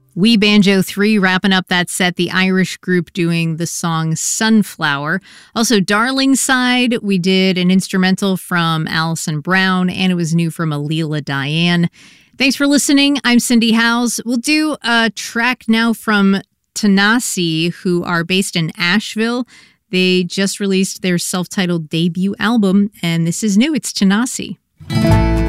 We Banjo 3 wrapping up that set, the Irish group doing the song Sunflower. Also, Darling Side, we did an instrumental from Alison Brown, and it was new from Alila Diane. Thanks for listening. I'm Cindy Howes. We'll do a track now from Tanasi, who are based in Asheville. They just released their self-titled debut album, and this is new. It's Tanasi.